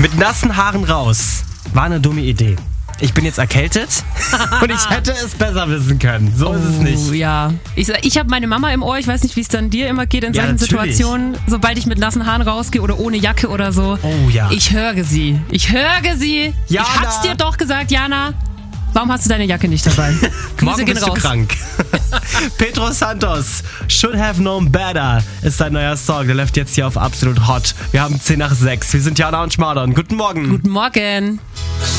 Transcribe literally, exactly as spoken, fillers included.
Mit nassen Haaren raus. War eine dumme Idee. Ich bin jetzt erkältet und ich hätte es besser wissen können. So oh, ist es nicht. Ja. Ich, ich habe meine Mama im Ohr. Ich weiß nicht, wie es dann dir immer geht in Ja, solchen natürlich. Situationen. Sobald ich mit nassen Haaren rausgehe oder ohne Jacke oder so. Oh ja. Ich höre sie. Ich höre sie. Jana. Ich hab's dir doch gesagt, Jana. Warum hast du deine Jacke nicht dabei? Grüße Morgen gehen bist raus. du krank. Pedro Santos, Should Have Known Better, ist sein neuer Song. Der läuft jetzt hier auf Absolut Hot. Wir haben zehn nach sechs. Wir sind Jana und Schmadon. Guten Morgen. Guten Morgen.